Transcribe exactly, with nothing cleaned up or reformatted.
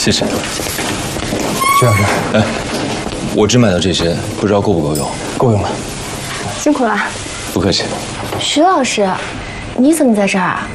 谢谢。 徐老师， 哎，我只买到这些，不知道够不够用？ 够用了。 辛苦了。 不客气。 徐老师，你怎么在这儿啊？